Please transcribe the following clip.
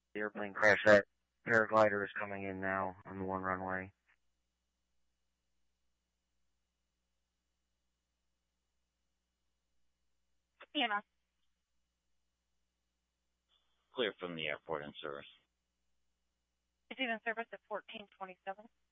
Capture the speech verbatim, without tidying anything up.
The airplane crash. That paraglider is coming in now on the one runway. E M S. Clear from the airport in service. It's in service at fourteen twenty-seven.